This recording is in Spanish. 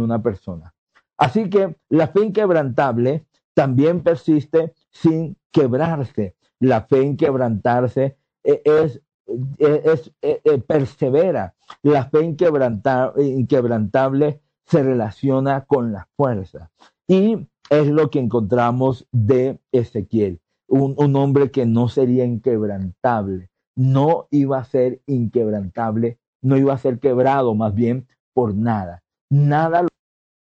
una persona. Así que la fe inquebrantable también persiste sin quebrarse. La fe inquebrantarse persevera. La fe inquebrantable se relaciona con la fuerza. Y es lo que encontramos de Ezequiel. Un hombre que no sería inquebrantable. No iba a ser inquebrantable, no iba a ser quebrado más bien por nada. Nada